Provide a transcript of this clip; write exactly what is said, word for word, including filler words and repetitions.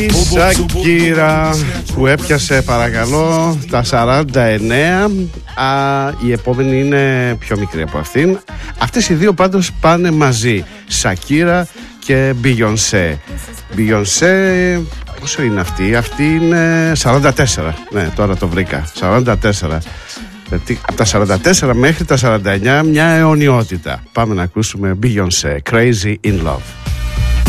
Η Σακύρα που έπιασε παρακαλώ τα σαράντα εννέα. Α, η επόμενη είναι πιο μικρή από αυτήν. Αυτές οι δύο πάντως πάνε μαζί, Σακύρα και Μπιγιονσέ. Μπιγιονσέ, πόσο είναι αυτή? Αυτή είναι σαράντα τέσσερα. Ναι, τώρα το βρήκα, σαράντα τέσσερα. Από τα σαράντα τέσσερα μέχρι τα σαράντα εννέα μια αιωνιότητα. Πάμε να ακούσουμε Beyoncé, Crazy in Love.